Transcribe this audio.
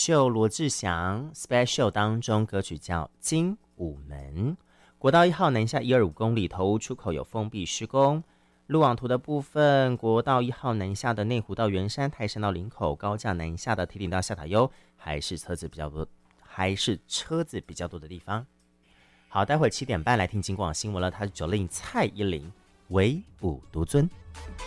秀罗志祥 Special 当中歌曲叫《精武门》。国道1号南下125公里，头屋出口有封闭施工。路网图的部分，国道1号南下的内湖到圆山、泰山到林口，高架南下的堤顶到下塔悠，还是车子比较多的地方。好，待会儿7点半来听警广新闻了，他是9令蔡依林，唯吾独尊。